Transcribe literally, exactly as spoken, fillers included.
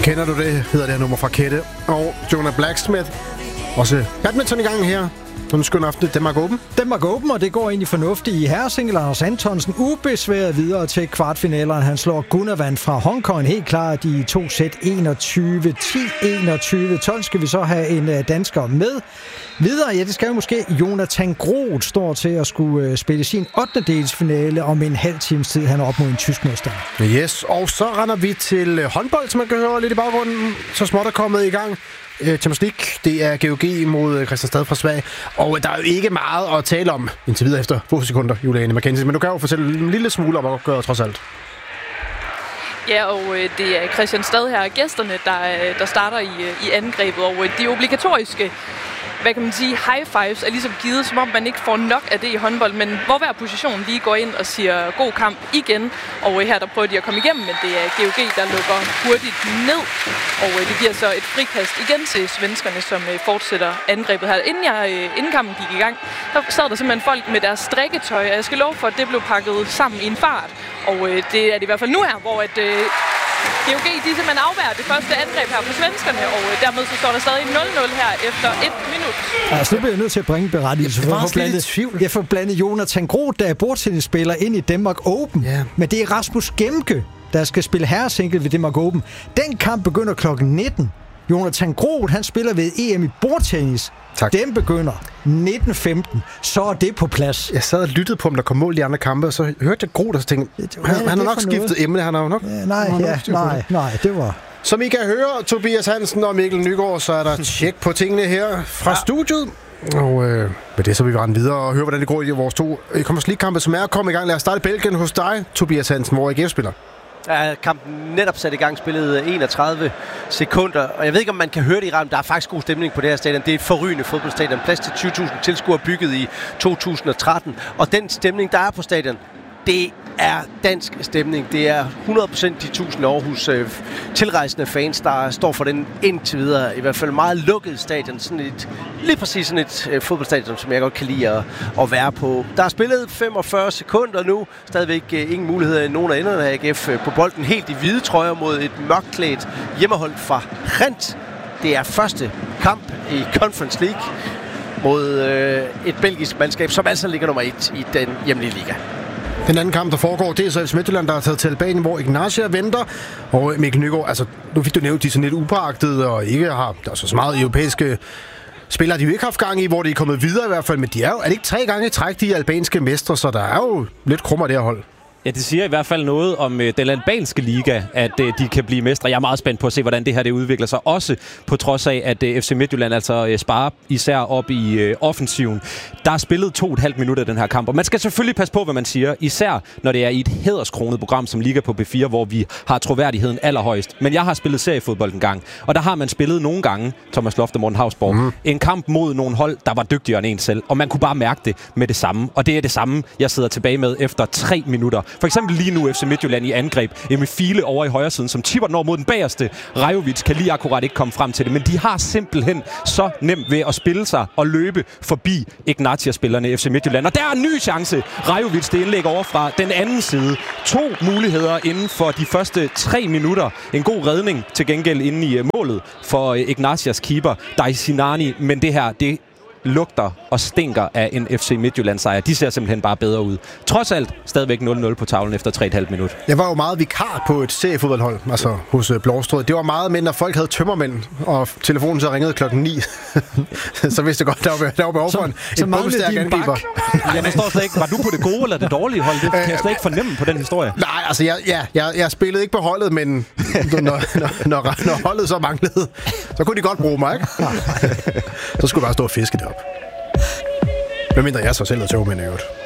Kender du det, hedder det her nummer fra Kette og Jonah Blacksmith. Også badminton i gang her. En skøn aften. Danmark Open. Danmark Open, og det går egentlig fornuftigt i herresingle. Anders Antonsen ubesværet videre til kvartfinalerne. Han slår Gunnarsvand fra Hongkong helt klart i to sæt enogtyve ti enogtyve tolv. Skal vi så have en dansker med videre? Ja, det skal jo måske. Jonathan Groth står til at skulle spille sin ottendedelsfinale om en halv times tid. Han er op mod en tysk modstander. Yes, og så render vi til håndbold, som man kan høre lidt i baggrunden. Så småt er kommet i gang. Champions League, det er G O G mod Kristianstad fra Sverige, og der er jo ikke meget at tale om indtil videre efter få sekunder, Juliane Mackenzie, men du kan jo fortælle en lille smule om at gøre trods alt. Ja, og øh, det er Kristianstad her, gæsterne, der, der starter i, i angrebet, og øh, de obligatoriske, hvad kan man sige, high fives er ligesom givet, som om man ikke får nok af det i håndbold, men hvor hver position lige går ind og siger god kamp igen, og øh, her der prøver de at komme igennem, men det er G O G, der lukker hurtigt ned, og øh, det giver så et frikast igen til svenskerne, som øh, fortsætter angrebet her. Inden, jeg, øh, inden kampen gik i gang, der sad der simpelthen folk med deres strikketøj, og jeg skal love for, at det blev pakket sammen i en fart, og øh, det er det i hvert fald nu her, hvor at øh, G O G, de simpelthen afværger det første angreb her på svenskerne, og øh, dermed så står der stadig nul nul her efter et minut. Altså, det bliver jeg nødt til at bringe berettigelse for. Jeg får blandet Jonathan Groth, der er bordtennisspiller, ind i Danmark Open. Yeah. Men det er Rasmus Gemke, der skal spille herresingle ved Danmark Open. Den kamp begynder klokken nitten. Jonathan Groth, han spiller ved E M i bordtennis. Tak. Den begynder nitten femten. Så er det på plads. Jeg sad og lyttede på, om der kom mål i de andre kampe, og så hørte jeg Groth, og så tænkte jeg, han, han har nok skiftet noget? emne. Han har jo nok... Ja, nej, ja, nej, nej, det var... Som I kan høre, Tobias Hansen og Mikkel Nygaard, så er der tjek på tingene her fra ja. studiet. Og øh, med det så vil vi rende videre og høre, hvordan det går i vores to Champions League-kampe, som er kommet i gang. Lad os starte i Belgien hos dig, Tobias Hansen, hvor A G F spiller. Ja, kampen netop sat i gang, spillet enogtredive sekunder, og jeg ved ikke, om man kan høre det i rammen. Der er faktisk god stemning på det her stadion. Det er et forrygende fodboldstadion. Plads til tyve tusind tilskuere bygget i to tusind og tretten, og den stemning, der er på stadion, det er dansk stemning. Det er hundrede procent de tusind Aarhus øh, tilrejsende fans, der står for den indtil videre. I hvert fald meget lukket stadion. Sådan et, lige præcis sådan et øh, fodboldstadion, som jeg godt kan lide at, at være på. Der er spillet femogfyrre sekunder nu. Stadigvæk øh, ingen muligheder i nogen af enderne af A G F øh, på bolden. Helt i hvide trøjer mod et mørkklædt hjemmehold fra Rent. Det er første kamp i Conference League mod øh, et belgisk mandskab, som altså ligger nummer et i den hjemlige liga. Den anden kamp, der foregår, det er så F C Midtjylland, der har taget til Albanien, hvor Ignacia venter. Og Mikkel Nygaard, altså, nu fik du nævnt, de er sådan lidt upåagtede og ikke har altså, så meget europæiske spillere, de jo ikke haft gang i, hvor de er kommet videre i hvert fald. Men de er jo, er det ikke tre gange i træk, de albanske mestre, så der er jo lidt krummer det her hold. Ja, det siger i hvert fald noget om øh, den albanske liga, at øh, de kan blive mestre. Jeg er meget spændt på at se, hvordan det her det udvikler sig. Også på trods af, at øh, F C Midtjylland altså øh, sparer især op i øh, offensiven. Der er spillet to og et halvt minut af den her kamp. Og man skal selvfølgelig passe på, hvad man siger. Især når det er i et hæderskronet program som Liga på B fire, hvor vi har troværdigheden allerhøjst. Men jeg har spillet seriefodbold en gang. Og der har man spillet nogle gange, Thomas Loft og Morten Hausborg, mm. en kamp mod nogle hold, der var dygtigere end en selv. Og man kunne bare mærke det med det samme. Og det er det samme, jeg sidder tilbage med efter tre minutter. For eksempel lige nu F C Midtjylland i angreb. Emil Fiele over i højre siden, som tipper den over mod den bagerste. Rajovic kan lige akkurat ikke komme frem til det, men de har simpelthen så nemt ved at spille sig og løbe forbi Ignatia-spillerne i F C Midtjylland. Og der er en ny chance. Rajovic, det indlæg over fra den anden side. To muligheder inden for de første tre minutter. En god redning til gengæld inde i målet for Ignatias keeper, Dai Sinani. Men det her, det lugter og stinker af en F C Midtjylland-sejr. De ser simpelthen bare bedre ud. Trods alt stadigvæk nul nul på tavlen efter tre og et halvt minut. Jeg var jo meget vikar på et seriefodboldhold, altså hos Blåstrød. Det var meget mindre, folk havde tømmermænd, og telefonen så ringede klokken ni. Så vidste jeg godt, der var, der var behov for en, en bumstærk angriber. Jeg forstår slet ikke, var du på det gode eller det dårlige hold? Det kan jeg slet ikke fornemme på den historie. Nej, altså jeg, ja, jeg, jeg spillede ikke på holdet, men når, når, når, når holdet så manglede, så kunne de godt bruge mig, ikke? Så skulle jeg bare stå og fiske det op. Hvad mindre jeg så selv havde tømmermænd i øvrigt.